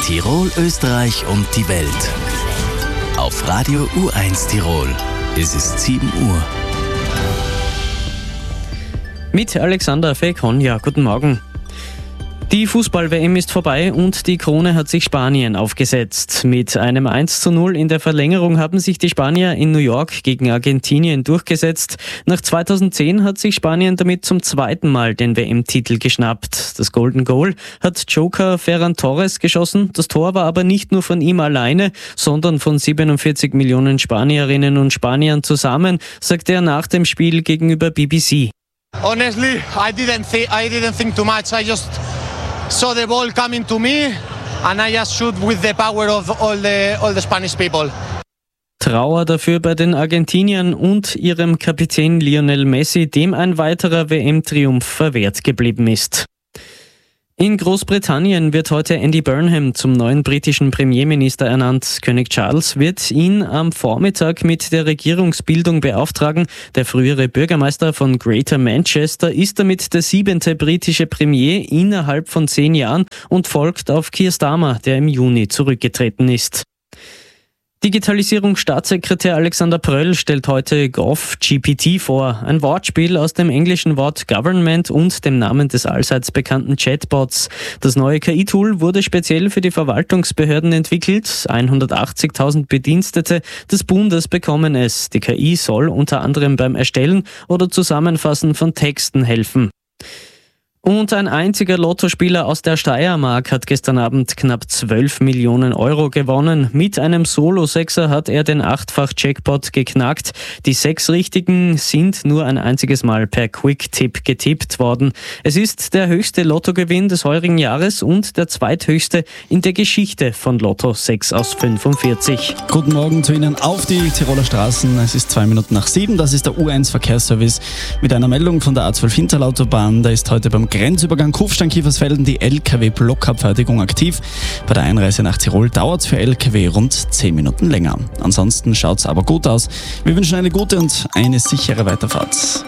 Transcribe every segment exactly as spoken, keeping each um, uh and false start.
Tirol, Österreich und die Welt. Auf Radio U eins Tirol. Es ist sieben Uhr. Mit Alexander Fekon, ja, guten Morgen. Die Fußball-W M ist vorbei und die Krone hat sich Spanien aufgesetzt. Mit einem eins zu null in der Verlängerung haben sich die Spanier in New York gegen Argentinien durchgesetzt. Nach zweitausendzehn hat sich Spanien damit zum zweiten Mal den W M-Titel geschnappt. Das Golden Goal hat Joker Ferran Torres geschossen. Das Tor war aber nicht nur von ihm alleine, sondern von siebenundvierzig Millionen Spanierinnen und Spaniern zusammen, sagte er nach dem Spiel gegenüber B B C. Honestly, I didn't think I didn't think too much. I just saw the ball coming to me and I just shoot with the power of all the all the Spanish people. Trauer dafür bei den Argentiniern und ihrem Kapitän Lionel Messi, dem ein weiterer W M-Triumph verwehrt geblieben ist. In Großbritannien wird heute Andy Burnham zum neuen britischen Premierminister ernannt. König Charles wird ihn am Vormittag mit der Regierungsbildung beauftragen. Der frühere Bürgermeister von Greater Manchester ist damit der siebente britische Premier innerhalb von zehn Jahren und folgt auf Keir Starmer, der im Juni zurückgetreten ist. Digitalisierungsstaatssekretär Alexander Pröll stellt heute Gov G P T vor, ein Wortspiel aus dem englischen Wort Government und dem Namen des allseits bekannten Chatbots. Das neue K I-Tool wurde speziell für die Verwaltungsbehörden entwickelt. hundertachtzigtausend Bedienstete des Bundes bekommen es. Die K I soll unter anderem beim Erstellen oder Zusammenfassen von Texten helfen. Und ein einziger Lottospieler aus der Steiermark hat gestern Abend knapp zwölf Millionen Euro gewonnen. Mit einem Solo-Sechser hat er den Achtfach-Jackpot geknackt. Die sechs Richtigen sind nur ein einziges Mal per Quick-Tipp getippt worden. Es ist der höchste Lottogewinn des heurigen Jahres und der zweithöchste in der Geschichte von Lotto sechs aus fünfundvierzig. Guten Morgen zu Ihnen auf die Tiroler Straßen. Es ist zwei Minuten nach sieben. Das ist der U eins Verkehrsservice mit einer Meldung von der A zwölf Hinterlautobahn. Da ist heute beim Grenzübergang Kufstein-Kiefersfelden die L K W-Blockabfertigung aktiv. Bei der Einreise nach Tirol dauert es für L K W rund zehn Minuten länger. Ansonsten schaut es aber gut aus. Wir wünschen eine gute und eine sichere Weiterfahrt.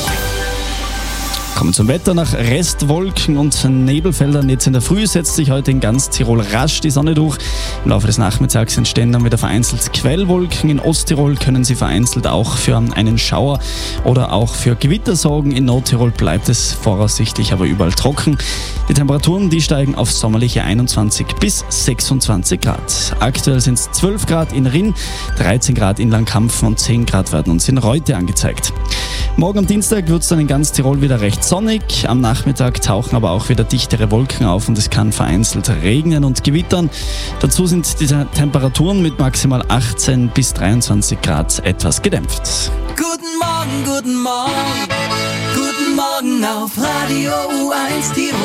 Kommen zum Wetter. Nach Restwolken und Nebelfeldern jetzt in der Früh setzt sich heute in ganz Tirol rasch die Sonne durch. Im Laufe des Nachmittags entstehen dann wieder vereinzelt Quellwolken. In Osttirol können sie vereinzelt auch für einen Schauer oder auch für Gewitter sorgen. In Nordtirol bleibt es voraussichtlich aber überall trocken. Die Temperaturen, die steigen auf sommerliche einundzwanzig bis sechsundzwanzig Grad. Aktuell sind es zwölf Grad in Rinn, dreizehn Grad in Langkampfen und zehn Grad werden uns in Reute angezeigt. Morgen am Dienstag wird es dann in ganz Tirol wieder recht sonnig. Am Nachmittag tauchen aber auch wieder dichtere Wolken auf und es kann vereinzelt regnen und gewittern. Dazu sind die Temperaturen mit maximal achtzehn bis dreiundzwanzig Grad etwas gedämpft. Guten Morgen, guten Morgen, guten Morgen auf Radio U eins Tirol.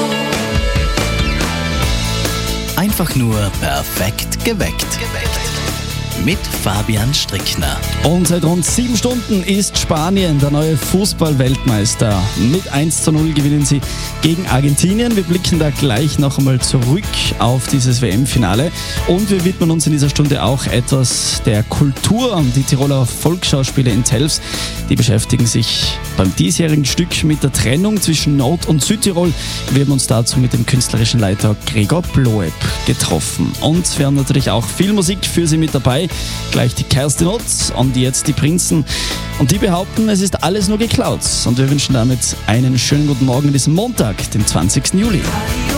Einfach nur perfekt geweckt. Mit Fabian Strickner. Und seit rund sieben Stunden ist Spanien der neue Fußball-Weltmeister. Mit eins zu null gewinnen sie gegen Argentinien. Wir blicken da gleich noch einmal zurück auf dieses W M-Finale. Und wir widmen uns in dieser Stunde auch etwas der Kultur. Die Tiroler Volksschauspiele in Telfs, die beschäftigen sich beim diesjährigen Stück mit der Trennung zwischen Nord- und Südtirol. Wir haben uns dazu mit dem künstlerischen Leiter Gregor Bloeb getroffen. Und wir haben natürlich auch viel Musik für Sie mit dabei. Gleich die Kerstin Otz und jetzt die Prinzen. Und die behaupten, es ist alles nur geklaut. Und wir wünschen damit einen schönen guten Morgen an diesem Montag, den zwanzigsten Juli.